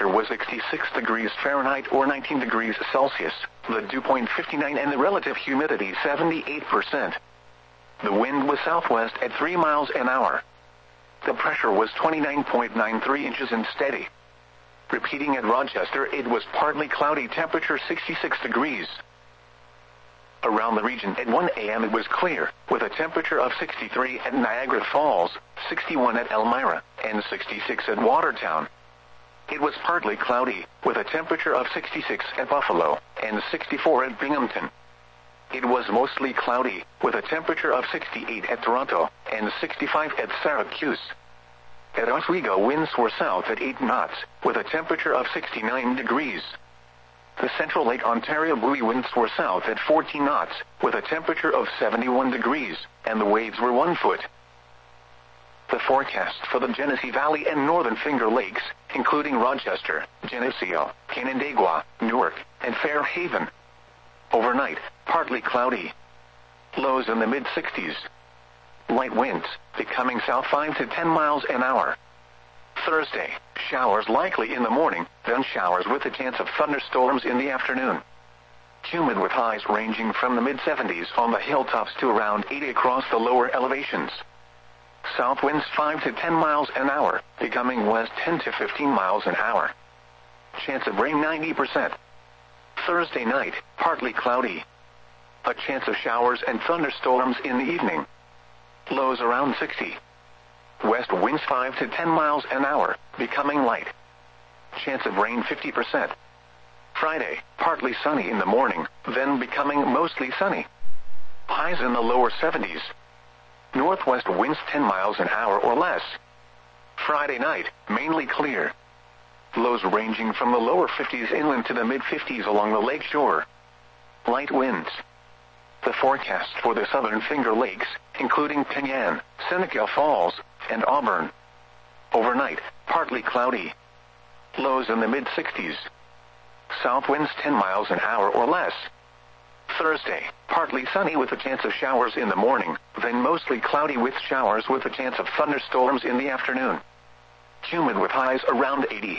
temperature was 66 degrees Fahrenheit or 19 degrees Celsius, the dew point 59 and the relative humidity 78%. The wind was southwest at 3 miles an hour. The pressure was 29.93 inches and steady. Repeating at Rochester, it was partly cloudy, temperature 66 degrees. Around the region at 1 a.m. it was clear, with a temperature of 63 at Niagara Falls, 61 at Elmira, and 66 at Watertown. It was partly cloudy, with a temperature of 66 at Buffalo, and 64 at Binghamton. It was mostly cloudy, with a temperature of 68 at Toronto, and 65 at Syracuse. At Oswego, winds were south at 8 knots, with a temperature of 69 degrees. The Central Lake Ontario buoy winds were south at 14 knots, with a temperature of 71 degrees, and the waves were 1 foot. The forecast for the Genesee Valley and Northern Finger Lakes, including Rochester, Geneseo, Canandaigua, Newark, and Fairhaven. Overnight, partly cloudy. Lows in the mid-60s. Light winds, becoming south 5 to 10 miles an hour. Thursday, showers likely in the morning, then showers with a chance of thunderstorms in the afternoon. Humid with highs ranging from the mid-70s on the hilltops to around 80 across the lower elevations. South winds 5 to 10 miles an hour, becoming west 10 to 15 miles an hour. Chance of rain 90%. Thursday night, partly cloudy. A chance of showers and thunderstorms in the evening. Lows around 60. West winds 5 to 10 miles an hour, becoming light. Chance of rain 50%. Friday, partly sunny in the morning, then becoming mostly sunny. Highs in the lower 70s. Northwest winds 10 miles an hour or less. Friday night, mainly clear. Lows ranging from the lower 50s inland to the mid-50s along the lake shore. Light winds. The forecast for the Southern Finger Lakes, including Penyan, Seneca Falls, and Auburn. Overnight, partly cloudy. Lows in the mid-60s. South winds 10 miles an hour or less. Thursday, partly sunny with a chance of showers in the morning, then mostly cloudy with showers with a chance of thunderstorms in the afternoon. Humid with highs around 80.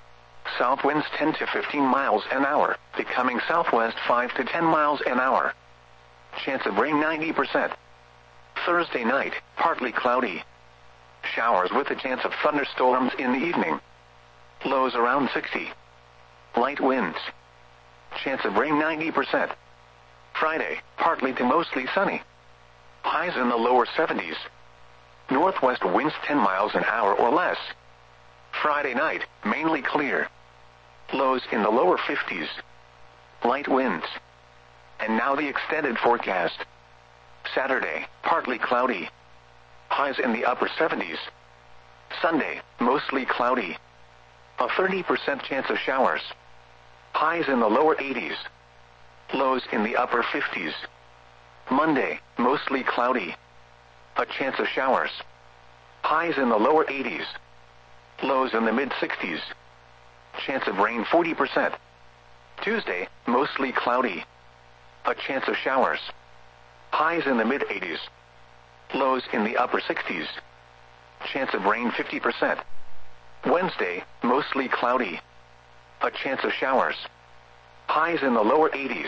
South winds 10 to 15 miles an hour, becoming southwest 5 to 10 miles an hour. Chance of rain 90%. Thursday night, partly cloudy. Showers with a chance of thunderstorms in the evening. Lows around 60. Light winds. Chance of rain 90%. Friday, partly to mostly sunny. Highs in the lower 70s. Northwest winds 10 miles an hour or less. Friday night, mainly clear. Lows in the lower 50s. Light winds. And now the extended forecast. Saturday, partly cloudy. Highs in the upper 70s. Sunday, mostly cloudy. A 30% chance of showers. Highs in the lower 80s. Lows in the upper 50s. Monday, mostly cloudy. A chance of showers. Highs in the lower 80s. Lows in the mid-60s. Chance of rain 40%. Tuesday, mostly cloudy. A chance of showers. Highs in the mid-80s. Lows in the upper 60s. Chance of rain 50%. Wednesday, mostly cloudy. A chance of showers. Highs in the lower 80s.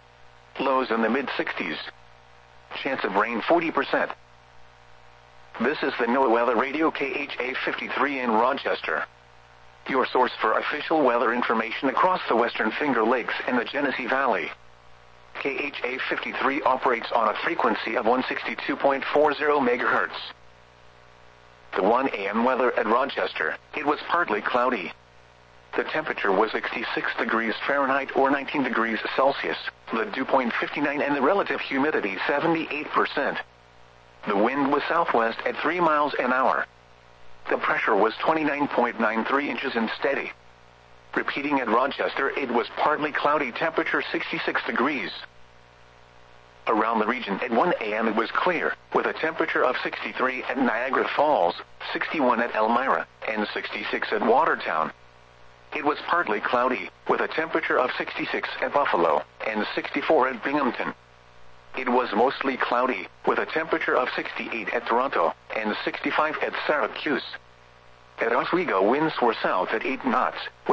Lows in the mid-60s. Chance of rain 40%. This is the NOAA Weather Radio KHA 53 in Rochester. Your source for official weather information across the Western Finger Lakes and the Genesee Valley. KHA 53 operates on a frequency of 162.40 MHz. The 1 a.m. weather at Rochester, it was partly cloudy. The temperature was 66 degrees Fahrenheit or 19 degrees Celsius, the dew point 59 and the relative humidity 78%. The wind was southwest at 3 miles an hour. The pressure was 29.93 inches and steady. Repeating at Rochester, it was partly cloudy, temperature 66 degrees. Around the region at 1 a.m. it was clear, with a temperature of 63 at Niagara Falls, 61 at Elmira, and 66 at Watertown. It was partly cloudy, with a temperature of 66 at Buffalo, and 64 at Binghamton. It was mostly cloudy, with a temperature of 68 at Toronto, and 65 at Syracuse. At Oswego, winds were south at 8 knots,